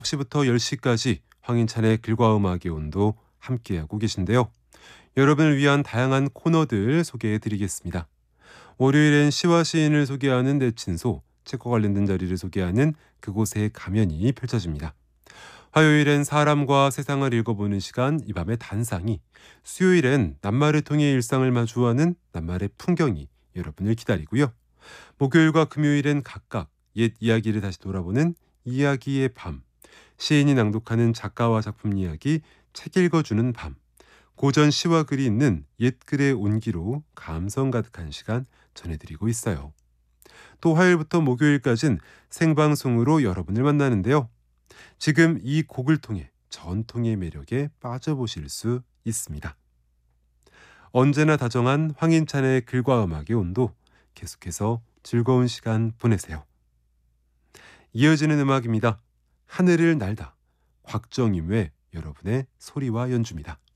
9시부터 10시까지 황인찬의 글과 음악의 온도 함께하고 계신데요. 여러분을 위한 다양한 코너들 소개해드리겠습니다. 월요일엔 시와 시인을 소개하는 내친소, 책과 관련된 자리를 소개하는 그곳의 가면이 펼쳐집니다. 화요일엔 사람과 세상을 읽어보는 시간 이 밤의 단상이, 수요일엔 낱말을 통해 일상을 마주하는 낱말의 풍경이 여러분을 기다리고요. 목요일과 금요일엔 각각 옛 이야기를 다시 돌아보는 이야기의 밤, 시인이 낭독하는 작가와 작품 이야기, 책 읽어주는 밤, 고전 시와 글이 있는 옛글의 온기로 감성 가득한 시간 전해드리고 있어요. 또 화요일부터 목요일까지는 생방송으로 여러분을 만나는데요. 지금 이 곡을 통해 전통의 매력에 빠져보실 수 있습니다. 언제나 다정한 황인찬의 글과 음악의 온도, 계속해서 즐거운 시간 보내세요. 이어지는 음악입니다. 하늘을 날다, 곽정임의 여러분의 소리와 연주입니다.